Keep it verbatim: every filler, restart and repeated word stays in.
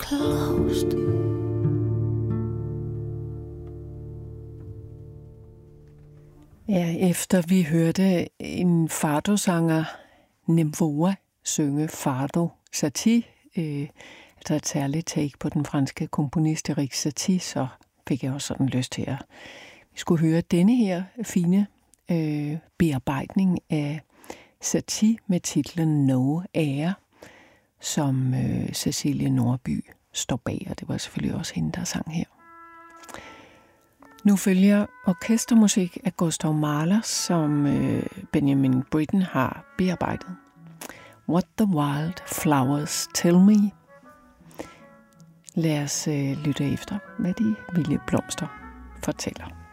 closed. Ja, efter vi hørte en Fado-sanger, Nemvoa, synge Fado Satie, øh, altså et særligt take på den franske komponist Erik Satie, så fik jeg også sådan lyst til at vi skulle høre denne her fine øh, bearbejdning af Satie med titlen No Air, som øh, Cecilie Nordby står bag, og det var selvfølgelig også hende, der sang her. Nu følger orkestermusik af Gustav Mahler, som øh, Benjamin Britten har bearbejdet. What the Wild Flowers Tell Me. Lad os øh, lytte efter, hvad de vilde blomster fortæller.